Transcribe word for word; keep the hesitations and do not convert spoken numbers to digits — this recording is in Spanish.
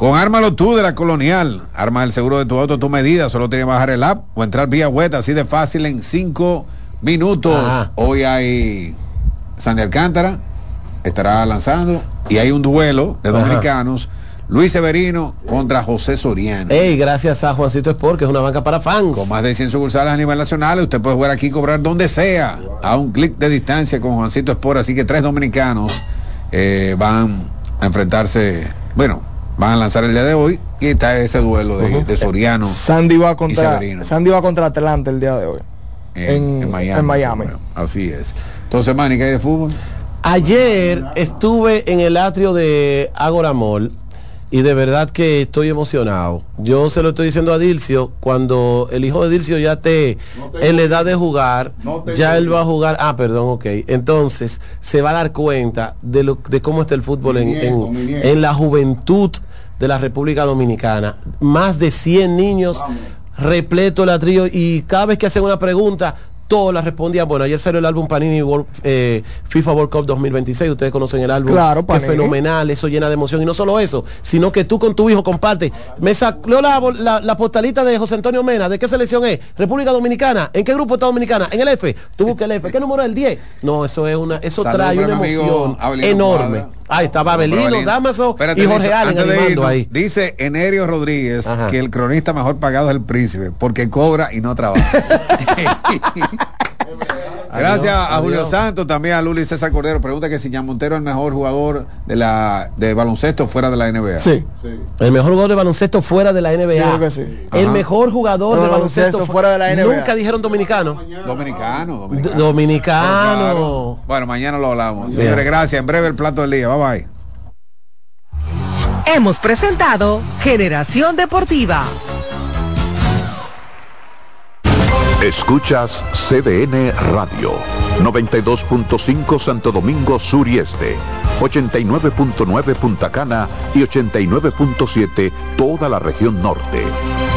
Con Ármalo Tú de la Colonial. Arma el seguro de tu auto a tu medida. Solo tienes que bajar el app o entrar vía web, así de fácil en cinco minutos. Ajá. Hoy hay Sandy Alcántara, estará lanzando, y hay un duelo de dominicanos. Ajá. Luis Severino contra José Soriano. Ey, gracias a Juancito Sport, que es una banca para fans. Con más de cien sucursales a nivel nacional, usted puede jugar aquí y cobrar donde sea, a un clic de distancia con Juancito Sport. Así que tres dominicanos eh, van a enfrentarse, bueno, van a lanzar el día de hoy, y está ese duelo de, uh-huh. de Soriano. Sandy va contra Sandy va contra Atlanta el día de hoy. En, en, en Miami. En Miami. Bueno, así es. Entonces, Manny, ¿qué hay de fútbol? Ayer estuve en el atrio de Ágora Mall. Y de verdad que estoy emocionado. Yo se lo estoy diciendo a Dilcio, cuando el hijo de Dilcio ya esté no en la edad de jugar, no ya él va a jugar. Ah, perdón, ok. Entonces se va a dar cuenta de, lo, de cómo está el fútbol en, nieto, en, en la juventud de la República Dominicana. Más de cien niños, vamos, repleto el atrio, y cada vez que hacen una pregunta, todos la respondían. Bueno, ayer salió el álbum Panini World, eh, FIFA World Cup dos mil veintiséis, ustedes conocen el álbum. Claro, Panini. Es fenomenal, eso llena de emoción, y no solo eso, sino que tú con tu hijo compartes. Me sacó la, la, la postalita de José Antonio Mena. ¿De qué selección es? República Dominicana. ¿En qué grupo está Dominicana? En el F. Tú buscas el F. ¿Qué número es el diez? No, eso es una, eso Salud, trae una emoción enorme. Cuadra. Ahí está Babelino, Damaso y Jorge dice, Allen animando ahí. Dice Enerio Rodríguez, ajá, que el cronista mejor pagado es el Príncipe, porque cobra y no trabaja. Gracias adiós, a Julio adiós. Santos, también a Luli César Cordero. Pregunta que si Jan Montero es el mejor jugador de la de baloncesto fuera de la N B A. Sí, sí. El mejor jugador de baloncesto fuera de la N B A. Creo que sí. El ajá, mejor jugador de, de baloncesto, baloncesto fuera de la N B A. Nunca dijeron dominicano. Dominicano, dominicano. Dominicano. Claro. Bueno, mañana lo hablamos. Bien. Señores, gracias. En breve el plato del día. Bye bye. Hemos presentado Generación Deportiva. Escuchas C D N Radio, noventa y dos punto cinco Santo Domingo Sur y Este, ochenta y nueve punto nueve Punta Cana y ochenta y nueve punto siete toda la región norte.